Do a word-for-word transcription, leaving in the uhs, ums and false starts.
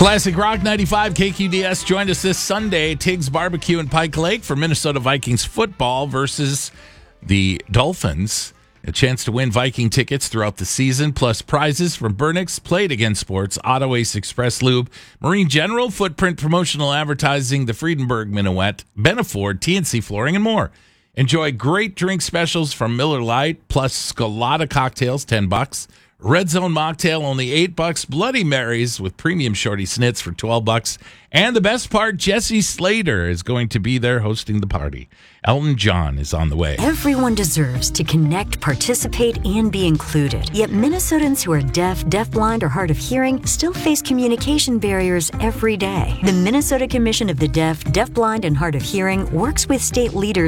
Classic Rock ninety-five K Q D S joined us this Sunday, Tiggs Barbecue in Pike Lake for Minnesota Vikings football versus the Dolphins. A chance to win Viking tickets throughout the season, plus prizes from Burnix, Played Again Sports, Auto Ace Express Lube, Marine General, Footprint Promotional Advertising, the Friedenberg Minuet, Benaford, T N C Flooring, and more. Enjoy great drink specials from Miller Lite, plus Scolata cocktails, ten bucks. Red Zone Mocktail, only eight bucks. Bloody Marys with premium shorty snits for twelve bucks. And the best part, Jesse Slater is going to be there hosting the party. Elton John is on the way. Everyone deserves to connect, participate, and be included. Yet Minnesotans who are deaf, deafblind, or hard of hearing still face communication barriers every day. The Minnesota Commission of the Deaf, Deafblind, and Hard of Hearing works with state leaders